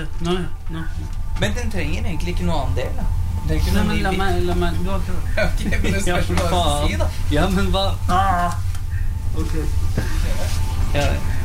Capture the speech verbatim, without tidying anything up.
Nei, nei. Men den trenger egentlig ikke noe annen del, da. Den trenger ikke Nei, noe men ny la bit. meg, la meg, du har ikke... Ok, men det spørs hva du skal si, da. Ja, men hva? Ah! Ok. Ja,